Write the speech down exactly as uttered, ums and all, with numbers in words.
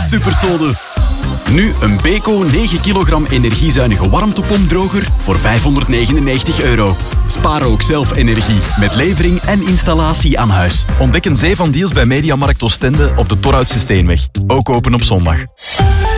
supersolde. Nu een Beko negen kilogram energiezuinige warmtepompdroger voor vijfhonderdnegenennegentig euro. Spaar ook zelf energie met levering en installatie aan huis. Ontdek een zee van deals bij Mediamarkt Oostende op de Torhoutse Steenweg. Ook open op zondag.